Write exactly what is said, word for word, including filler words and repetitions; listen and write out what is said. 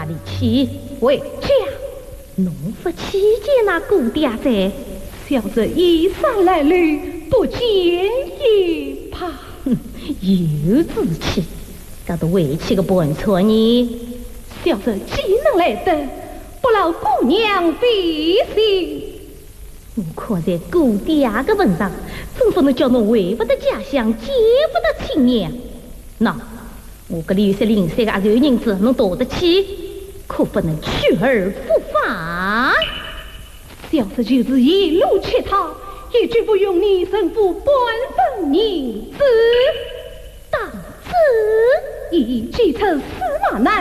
哪里去？回家。侬不去见那姑爹噻？ 小子衣衫褴褛，不见也怕。 哼，有志气，搞得回去个不错呢。 小子岂能来得？不劳姑娘费心。 我看在姑爹个份上，怎不能叫侬回不得家乡，见不得亲娘？喏，我这里有些零散的阿头银子，侬躲得起，可不能去而复返。 小子就是一路乞讨，也绝不用你生父半分银子。 当子已既出司马难。